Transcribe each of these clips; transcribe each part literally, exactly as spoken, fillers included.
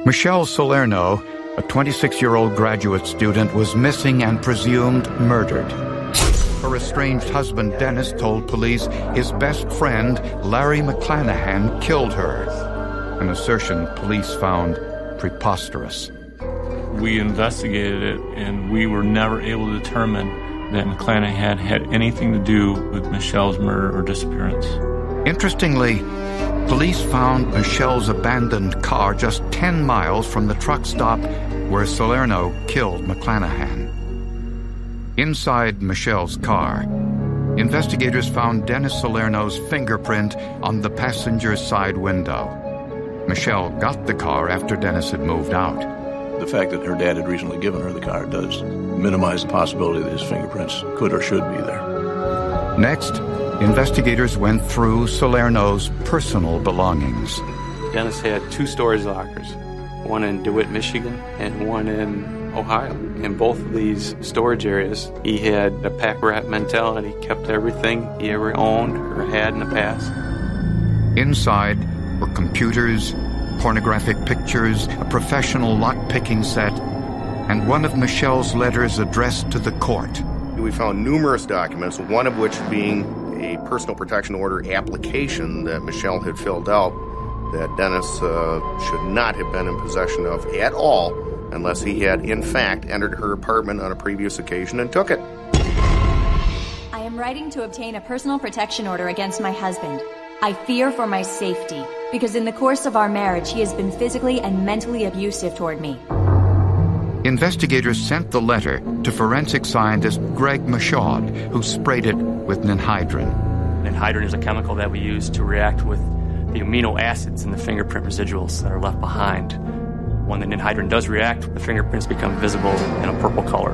Michelle Salerno, a twenty-six-year-old graduate student, was missing and presumed murdered. Her estranged husband, Dennis, told police his best friend, Larry McClanahan, killed her, an assertion police found preposterous. We investigated it, and we were never able to determine that McClanahan had anything to do with Michelle's murder or disappearance. Interestingly, police found Michelle's abandoned car just ten miles from the truck stop where Salerno killed McClanahan. Inside Michelle's car, investigators found Dennis Salerno's fingerprint on the passenger's side window. Michelle got the car after Dennis had moved out. The fact that her dad had recently given her the car does minimize the possibility that his fingerprints could or should be there. Next, investigators went through Salerno's personal belongings. Dennis had two storage lockers, one in DeWitt, Michigan, and one in Ohio. In both of these storage areas, he had a pack rat mentality, kept everything he ever owned or had in the past. Inside were computers, pornographic pictures, a professional lock-picking set, and one of Michelle's letters addressed to the court. We found numerous documents, one of which being a personal protection order application that Michelle had filled out that Dennis uh, should not have been in possession of at all unless he had, in fact, entered her apartment on a previous occasion and took it. I am writing to obtain a personal protection order against my husband. I fear for my safety, because in the course of our marriage, he has been physically and mentally abusive toward me. Investigators sent the letter to forensic scientist Greg Michaud, who sprayed it with ninhydrin. Ninhydrin is a chemical that we use to react with the amino acids in the fingerprint residuals that are left behind. When the ninhydrin does react, the fingerprints become visible in a purple color.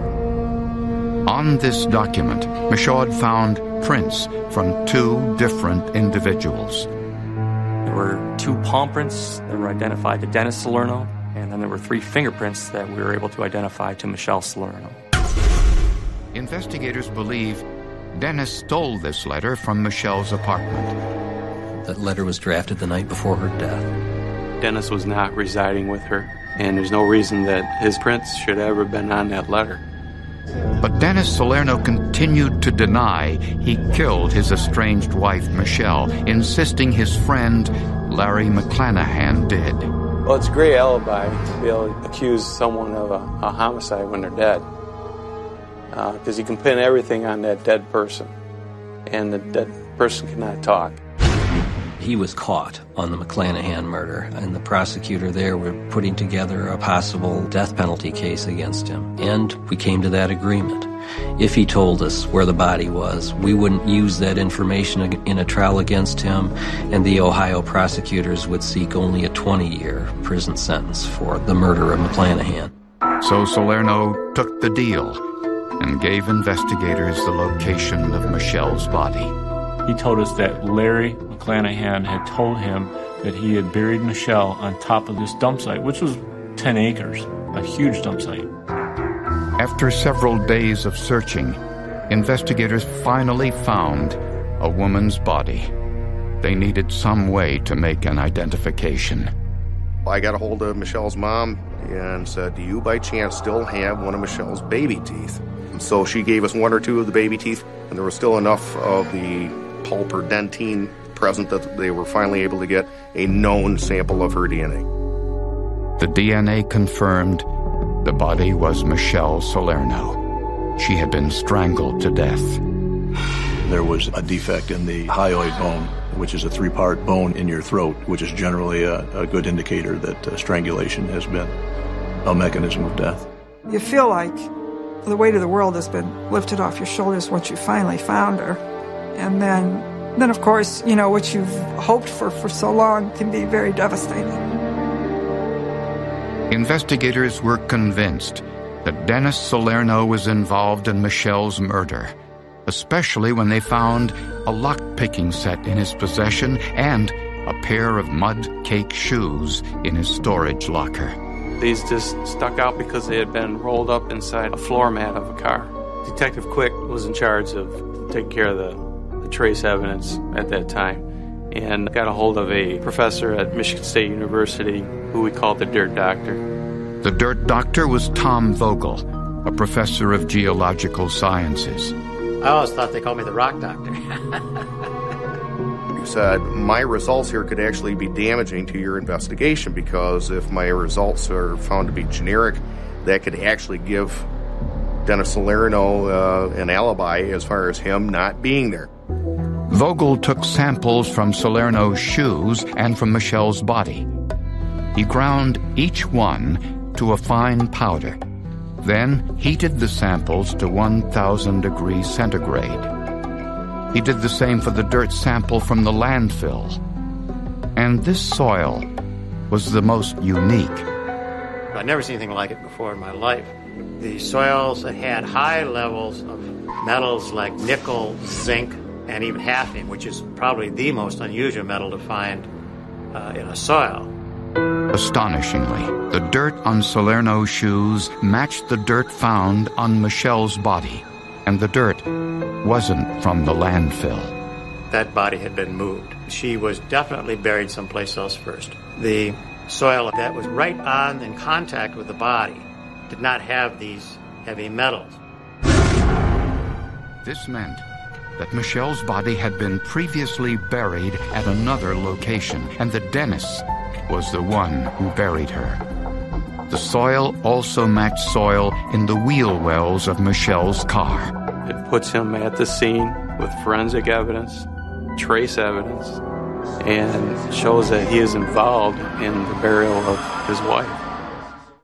On this document, Michaud found prints from two different individuals. There were two palm prints that were identified to Dennis Salerno, and then there were three fingerprints that we were able to identify to Michelle Salerno. Investigators believe Dennis stole this letter from Michelle's apartment. That letter was drafted the night before her death. Dennis was not residing with her, and there's no reason that his prints should ever have been on that letter. But Dennis Salerno continued to deny he killed his estranged wife, Michelle, insisting his friend, Larry McClanahan, did. Well, it's a great alibi to be able to accuse someone of a, a homicide when they're dead. Because uh, you can pin everything on that dead person, and the dead person cannot talk. He was caught on the McClanahan murder, and the prosecutor there were putting together a possible death penalty case against him. And we came to that agreement. If he told us where the body was, we wouldn't use that information in a trial against him, and the Ohio prosecutors would seek only a twenty-year prison sentence for the murder of McClanahan. So Salerno took the deal and gave investigators the location of Michelle's body. He told us that Larry McClanahan had told him that he had buried Michelle on top of this dump site, which was ten acres, a huge dump site. After several days of searching, investigators finally found a woman's body. They needed some way to make an identification. I got a hold of Michelle's mom and said, do you by chance still have one of Michelle's baby teeth? And so she gave us one or two of the baby teeth, and there was still enough of the pulp or dentine present that they were finally able to get a known sample of her D N A. The D N A confirmed the body was Michelle Salerno. She had been strangled to death. There was a defect in the hyoid bone, which is a three-part bone in your throat, which is generally a, a good indicator that uh, strangulation has been a mechanism of death. You feel like the weight of the world has been lifted off your shoulders once you finally found her. And then, then of course, you know, what you've hoped for for so long can be very devastating. Investigators were convinced that Dennis Salerno was involved in Michelle's murder, especially when they found a lock-picking set in his possession and a pair of mud cake shoes in his storage locker. These just stuck out because they had been rolled up inside a floor mat of a car. Detective Quick was in charge of taking care of the, the trace evidence at that time, and got a hold of a professor at Michigan State University who we called the Dirt Doctor. The Dirt Doctor was Tom Vogel, a professor of geological sciences. I always thought they called me the Rock Doctor. He said, my results here could actually be damaging to your investigation, because if my results are found to be generic, that could actually give Dennis Salerno uh, an alibi as far as him not being there. Vogel took samples from Salerno's shoes and from Michelle's body. He ground each one to a fine powder, then heated the samples to one thousand degrees centigrade. He did the same for the dirt sample from the landfill. And this soil was the most unique. I'd never seen anything like it before in my life. The soils that had high levels of metals like nickel, zinc, and even hafnium, which is probably the most unusual metal to find uh, in a soil. Astonishingly, the dirt on Salerno's shoes matched the dirt found on Michelle's body, and the dirt wasn't from the landfill. That body had been moved. She was definitely buried someplace else first. The soil that was right on in contact with the body did not have these heavy metals. This meant that Michelle's body had been previously buried at another location, and that Dennis was the one who buried her. The soil also matched soil in the wheel wells of Michelle's car. It puts him at the scene with forensic evidence, trace evidence, and shows that he is involved in the burial of his wife.